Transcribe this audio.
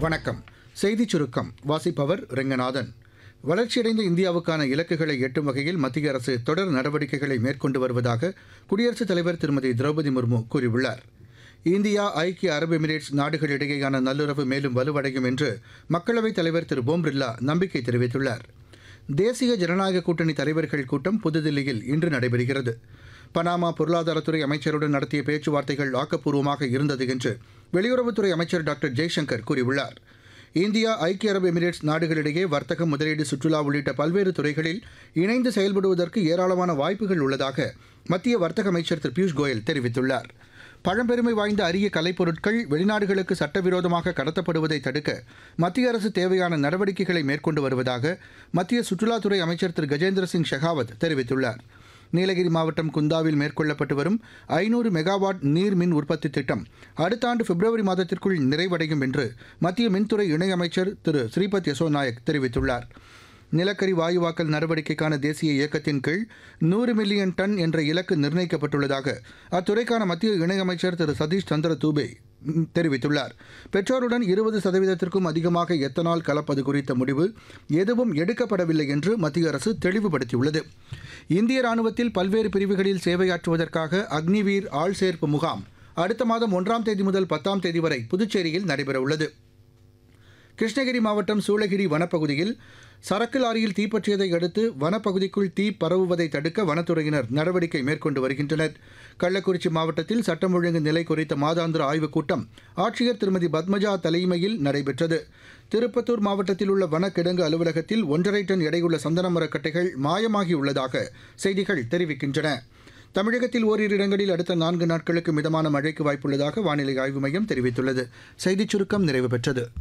வணக்கம். செய்திச் சுருக்கம் வாசிப்பவர் ரெங்கநாதன். வளர்ச்சியடைந்த இந்தியாவுக்கான இலக்குகளை எட்டும் வகையில் மத்திய அரசு தொடர் நடவடிக்கைகளை மேற்கொண்டு வருவதாக குடியரசுத் தலைவர் திருமதி திரௌபதி முர்மு கூறியுள்ளார். இந்தியா ஐக்கிய அரபு எமிரேட்ஸ் நாடுகளிடையேயான நல்லுறவு மேலும் வலுவடையும் என்று மக்களவைத் தலைவர் திரு ஓம் பிர்லா நம்பிக்கை தெரிவித்துள்ளார். தேசிய ஜனநாயக கூட்டணி தலைவர்கள் கூட்டம் புதுதில்லியில் இன்று நடைபெறுகிறது. பனாமா பொருளாதாரத்துறை அமைச்சருடன் நடத்திய பேச்சுவார்த்தைகள் ஆக்கப்பூர்வமாக இருந்தது என்று வெளியுறவுத்துறை அமைச்சர் டாக்டர் ஜெய்சங்கர் கூறியுள்ளார். இந்தியா ஐக்கிய அரபு எமிரேட்ஸ் நாடுகளிடையே வர்த்தகம், முதலீடு, சுற்றுலா உள்ளிட்ட பல்வேறு துறைகளில் இணைந்து செயல்படுவதற்கு ஏராளமான வாய்ப்புகள் உள்ளதாக மத்திய வர்த்தக அமைச்சர் திரு பியூஷ் கோயல் தெரிவித்துள்ளார். பழம்பெருமை வாய்ந்த அரிய கலைப்பொருட்கள் வெளிநாடுகளுக்கு சட்டவிரோதமாக கடத்தப்படுவதை தடுக்க மத்திய அரசு தேவையான நடவடிக்கைகளை மேற்கொண்டு வருவதாக மத்திய சுற்றுலாத்துறை அமைச்சர் திரு கஜேந்திர சிங் ஷெகாவத் தெரிவித்துள்ளார். நீலகிரி மாவட்டம் குந்தாவில் மேற்கொள்ளப்பட்டு வரும் 500 மெகாவாட் நீர் மின் உற்பத்தி திட்டம் அடுத்த ஆண்டு பிப்ரவரி மாதத்திற்குள் நிறைவடையும் என்று மத்திய மின்துறை இணையமைச்சர் திரு ஸ்ரீபத் யசோ நாயக் தெரிவித்துள்ளார். நிலக்கரி வாயுவாக்கல் நடவடிக்கைக்கான தேசிய இயக்கத்தின் கீழ் 100 மில்லியன் டன் என்ற இலக்கு நிர்ணயிக்கப்பட்டுள்ளதாக அத்துறைக்கான மத்திய இணையமைச்சர் திரு சதீஷ் சந்திர தூபே தெரிவித்துள்ளார். பெட்ரோலுடன் 20% அதிகமாக எத்தனால் கலப்பது குறித்த முடிவு எதுவும் எடுக்கப்படவில்லை என்று மத்திய அரசு தெளிவுபடுத்தியுள்ளது. இந்திய ராணுவத்தில் பல்வேறு பிரிவுகளில் சேவையாற்றுவதற்காக அக்னிவீர் ஆள் சேர்ப்பு முகாம் அடுத்த மாதம் 1ஆம் தேதி முதல் 10ஆம் தேதி வரை புதுச்சேரியில் நடைபெறவுள்ளது. கிருஷ்ணகிரி மாவட்டம் சூளகிரி வனப்பகுதியில் சரக்கு லாரியில் தீப்பற்றியதை அடுத்து வனப்பகுதிக்குள் தீ பரவுவதை தடுக்க வனத்துறையினர் நடவடிக்கை மேற்கொண்டு வருகின்றனர். கள்ளக்குறிச்சி மாவட்டத்தில் சட்டம் ஒழுங்கு நிலை குறித்த மாதாந்திர ஆய்வுக் கூட்டம் ஆட்சியர் திருமதி பத்மஜா தலைமையில் நடைபெற்றது. திருப்பத்தூர் மாவட்டத்தில் உள்ள வனக்கிடங்கு அலுவலகத்தில் 1.5 டன் எடையுள்ள சந்தன மரக்கட்டைகள் மாயமாகியுள்ளதாக செய்திகள் தெரிவிக்கின்றன. தமிழகத்தில் ஓரிரு இடங்களில் அடுத்த 4 நாட்களுக்கு மிதமான மழைக்கு வாய்ப்புள்ளதாக வானிலை ஆய்வு மையம் தெரிவித்துள்ளது. செய்திச் சுருக்கம் நிறைவு பெற்றது.